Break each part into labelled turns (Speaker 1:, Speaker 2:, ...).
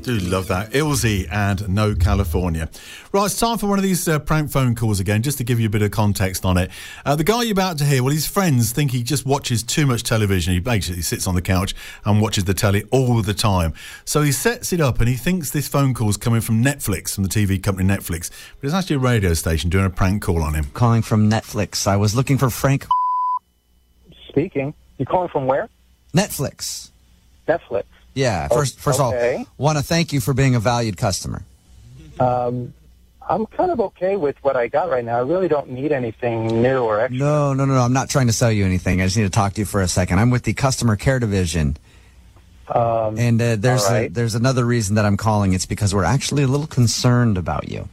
Speaker 1: Do love that. Ilzy and No California. Right, it's time for one of these prank phone calls again, just to give you a bit of context on it. The guy you're about to hear, well, his friends think he just watches too much television. He basically sits on the couch and watches the telly all the time. So he sets it up and he thinks this phone call's coming from Netflix, from the TV company Netflix. But it's actually a radio station doing a prank call on him.
Speaker 2: Calling from Netflix. I was looking for Frank.
Speaker 3: Speaking. You calling from where?
Speaker 2: Netflix.
Speaker 3: Netflix.
Speaker 2: Yeah, first of all, want to thank you for being a valued customer.
Speaker 3: I'm kind of okay with what I got right now. I really don't need anything new or extra.
Speaker 2: No. I'm not trying to sell you anything. I just need to talk to you for a second. I'm with the customer care division. And there's another reason that I'm calling. It's because we're actually a little concerned about you.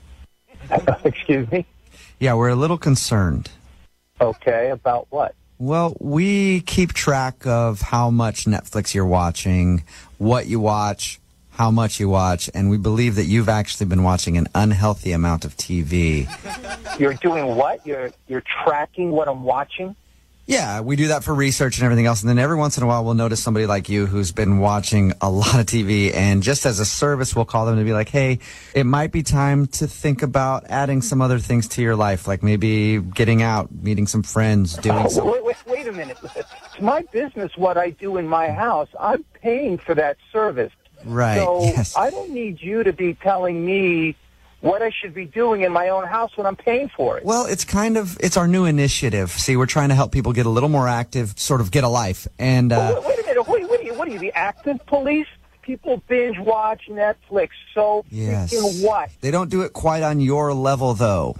Speaker 3: Excuse me?
Speaker 2: Yeah, we're a little concerned.
Speaker 3: Okay, about what?
Speaker 2: Well, we keep track of how much Netflix you're watching, what you watch, how much you watch, and we believe that you've actually been watching an unhealthy amount of TV.
Speaker 3: You're doing what? You're tracking what I'm watching?
Speaker 2: Yeah, we do that for research and everything else, and then every once in a while we'll notice somebody like you who's been watching a lot of TV, and just as a service we'll call them to be like, hey, it might be time to think about adding some other things to your life, like maybe getting out, meeting some friends, doing something.
Speaker 3: Wait a minute. It's my business what I do in my house. I'm paying for that service.
Speaker 2: Right,
Speaker 3: So
Speaker 2: yes.
Speaker 3: I don't need you to be telling me what I should be doing in my own house when I'm paying for it.
Speaker 2: Well, it's our new initiative. See, we're trying to help people get a little more active, sort of get a life. And
Speaker 3: wait a minute. What are you, the active police? People binge watch Netflix. So
Speaker 2: yes.
Speaker 3: freaking what?
Speaker 2: They don't do it quite on your level, though,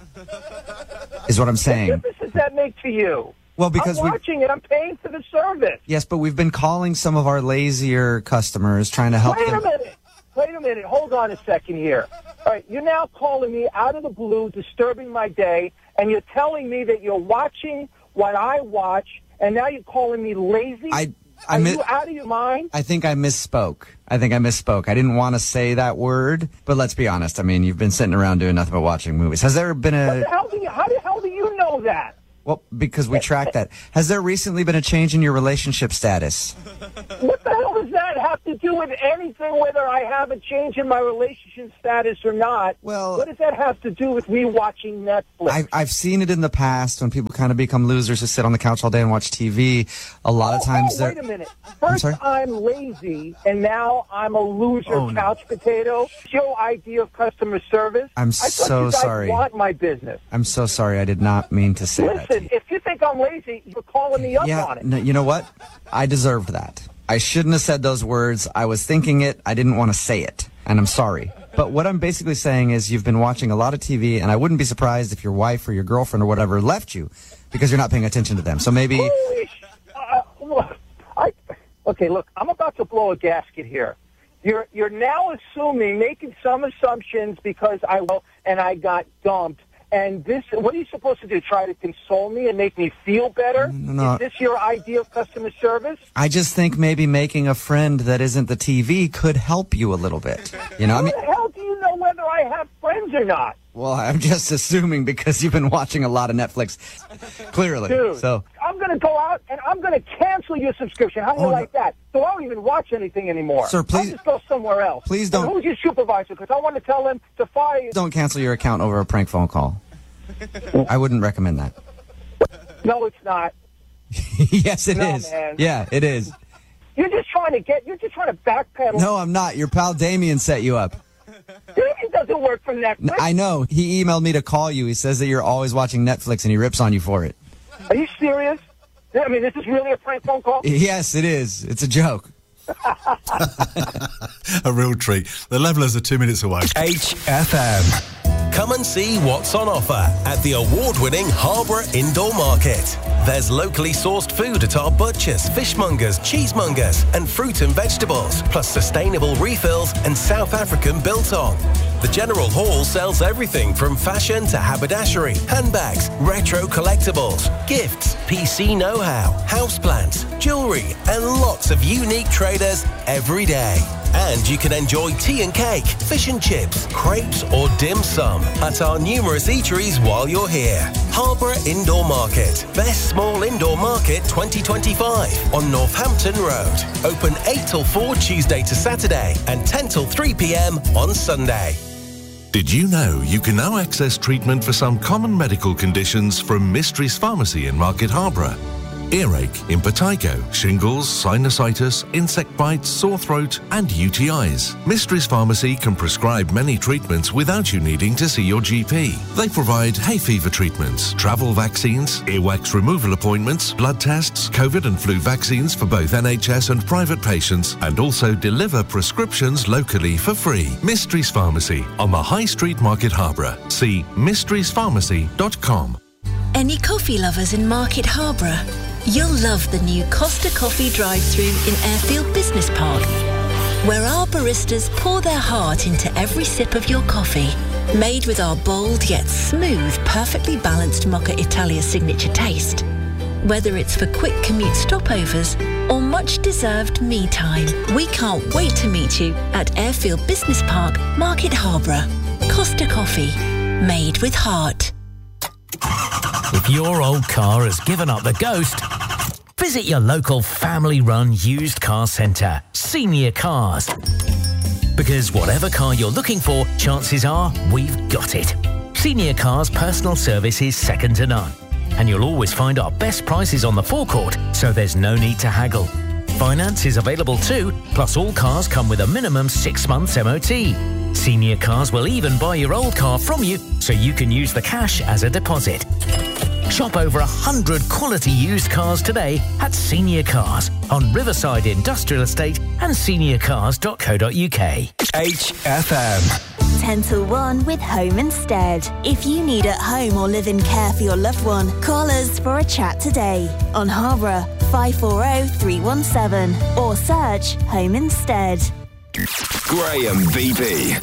Speaker 2: is what I'm saying.
Speaker 3: What difference does that make to you?
Speaker 2: Well, because
Speaker 3: I'm watching it. I'm paying for the service.
Speaker 2: Yes, but we've been calling some of our lazier customers, trying to help them.
Speaker 3: Wait a minute. Hold on a second here. All right, you're now calling me out of the blue, disturbing my day, and you're telling me that you're watching what I watch, and now you're calling me lazy? Are you out of your mind?
Speaker 2: I think I misspoke. I didn't want to say that word, but let's be honest. I mean, you've been sitting around doing nothing but watching movies. Has there been a...
Speaker 3: How the hell do you know that?
Speaker 2: Well, because we track that. Has there recently been a change in your relationship status?
Speaker 3: What the hell does that have to do with anything, whether I have a change in my relationship status or not?
Speaker 2: Well,
Speaker 3: what does that have to do with me watching Netflix?
Speaker 2: I've seen it in the past when people kind of become losers who sit on the couch all day and watch TV. A lot of times they're...
Speaker 3: Wait a minute. First I'm lazy, and now I'm a loser couch potato. Your idea of customer service?
Speaker 2: I'm so sorry.
Speaker 3: I want my business.
Speaker 2: I'm so sorry. I did not mean to say that.
Speaker 3: Listen, if you think I'm lazy, you're calling me up on it.
Speaker 2: No, you know what? I deserved that. I shouldn't have said those words. I was thinking it. I didn't want to say it, and I'm sorry. But what I'm basically saying is you've been watching a lot of TV, and I wouldn't be surprised if your wife or your girlfriend or whatever left you because you're not paying attention to them. So maybe...
Speaker 3: Okay, look, I'm about to blow a gasket here. You're now making some assumptions because I got dumped. And this, what are you supposed to do? Try to console me and make me feel better?
Speaker 2: No.
Speaker 3: Is this your idea of customer service?
Speaker 2: I just think maybe making a friend that isn't the TV could help you a little bit. You know,
Speaker 3: How the hell do you know whether I have friends or not?
Speaker 2: Well, I'm just assuming because you've been watching a lot of Netflix, clearly.
Speaker 3: Dude,
Speaker 2: so
Speaker 3: I'm going to go out and I'm going to cancel your subscription. How do you like that? So I don't even watch anything anymore.
Speaker 2: Sir, please.
Speaker 3: I'll just go somewhere else.
Speaker 2: Please don't.
Speaker 3: And who's your supervisor? Because I want to tell him to fire you.
Speaker 2: Don't cancel your account over a prank phone call. I wouldn't recommend that.
Speaker 3: No, it's not.
Speaker 2: Yes, it is.
Speaker 3: Man.
Speaker 2: Yeah, it is.
Speaker 3: You're just trying to backpedal.
Speaker 2: No, I'm not. Your pal Damien set you up.
Speaker 3: Damien doesn't work for Netflix.
Speaker 2: I know. He emailed me to call you. He says that you're always watching Netflix and he rips on you for it.
Speaker 3: Are you serious? I mean, this is really a prank phone call?
Speaker 2: Yes, it is. It's a joke.
Speaker 1: A real treat. The Levelers are 2 minutes away.
Speaker 4: HFM. Come and see what's on offer at the award-winning Harborough Indoor Market. There's locally sourced food at our butchers, fishmongers, cheesemongers and fruit and vegetables, plus sustainable refills and South African biltong. The General Hall sells everything from fashion to haberdashery, handbags, retro collectibles, gifts, PC know-how, houseplants, jewellery and lots of unique traders every day. And you can enjoy tea and cake, fish and chips, crepes or dim sum at our numerous eateries while you're here. Harborough Indoor Market. Best Small Indoor Market 2025 on Northampton Road. Open 8 till 4 Tuesday to Saturday and 10 till 3 p.m. on Sunday.
Speaker 5: Did you know you can now access treatment for some common medical conditions from Mysteries Pharmacy in Market Harborough? Earache, impetigo, shingles, sinusitis, insect bites, sore throat and UTIs. Mysteries Pharmacy can prescribe many treatments without you needing to see your GP. They provide hay fever treatments, travel vaccines, earwax removal appointments, blood tests, COVID and flu vaccines for both NHS and private patients, and also deliver prescriptions locally for free. Mysteries Pharmacy on the High Street, Market Harborough. See mysteriespharmacy.com.
Speaker 6: Any coffee lovers in Market Harborough? You'll love the new Costa Coffee drive-thru in Airfield Business Park, where our baristas pour their heart into every sip of your coffee. Made with our bold yet smooth, perfectly balanced Mocha Italia signature taste. Whether it's for quick commute stopovers or much-deserved me time, we can't wait to meet you at Airfield Business Park, Market Harborough. Costa Coffee, made with heart.
Speaker 7: If your old car has given up the ghost, visit your local family-run used car centre, Senior Cars. Because whatever car you're looking for, chances are we've got it. Senior Cars' personal service is second to none. And you'll always find our best prices on the forecourt, so there's no need to haggle. Finance is available too, plus all cars come with a minimum 6 months MOT. Senior Cars will even buy your old car from you, so you can use the cash as a deposit. Shop over 100 quality used cars today at Senior Cars on Riverside Industrial Estate and seniorcars.co.uk.
Speaker 4: HFM.
Speaker 8: 10 till 1 with Home Instead. If you need at-home or live-in care for your loved one, call us for a chat today on Harborough 540 317 or search Home Instead.
Speaker 4: Graham VB.